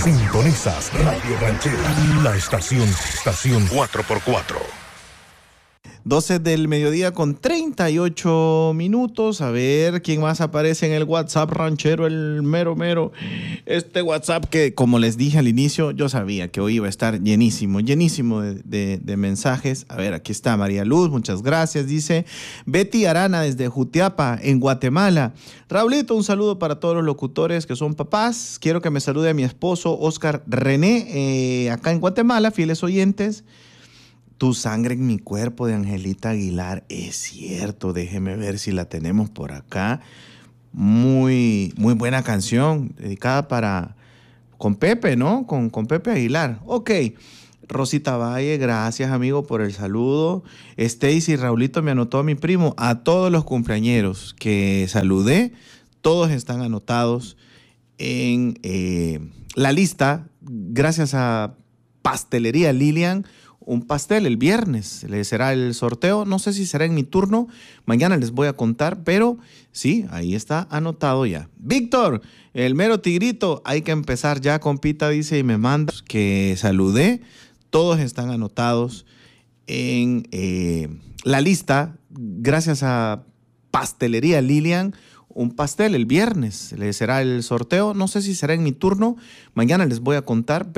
Sintonizas Radio Ranchera, la estación 4x4. 12 del mediodía con 38 minutos. A ver quién más aparece en el WhatsApp ranchero, el mero mero. Este WhatsApp que, como les dije al inicio, yo sabía que hoy iba a estar llenísimo de mensajes. A ver, aquí está María Luz, muchas gracias. Dice Betty Arana desde Jutiapa, en Guatemala. Raulito, un saludo para todos los locutores que son papás. Quiero que me salude a mi esposo Oscar René, acá en Guatemala, fieles oyentes. Tu sangre en mi cuerpo, de Angelita Aguilar. Es cierto, déjeme ver si la tenemos por acá. Muy buena canción, dedicada con Pepe, ¿no? Con Pepe Aguilar. Ok. Rosita Valle, gracias amigo por el saludo. Stacy, Raulito me anotó a mi primo. A todos los cumpleañeros que saludé, todos están anotados en la lista. Gracias a Pastelería Lilian. Un pastel el viernes, le será el sorteo, no sé si será en mi turno, mañana les voy a contar, pero sí, ahí está anotado ya. Víctor, el mero tigrito, hay que empezar ya, compita, dice, y me manda que saludé, todos están anotados en la lista, gracias a Pastelería Lilian. Un pastel el viernes, le será el sorteo, no sé si será en mi turno, mañana les voy a contar,